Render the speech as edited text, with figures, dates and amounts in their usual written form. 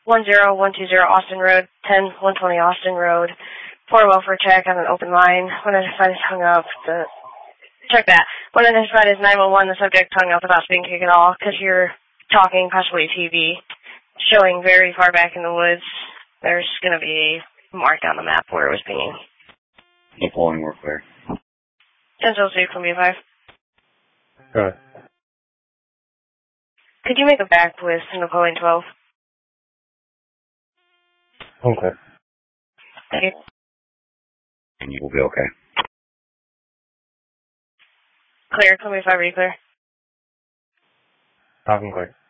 10120 Austin Road, 10120 Austin Road. For welfare check on an open line. When identified is hung up. Check that. When identified as 911, the subject hung up without speaking at all because you're talking, possibly TV, showing very far back in the woods. There's going to be a mark on the map where it was pinging. Deploying, we're clear. 10-2 from B5. Good. Could you make it back with Napoleon 12? Okay. Thank you. And you will be okay. Clear. Call me 5. Are you clear? Talking clear.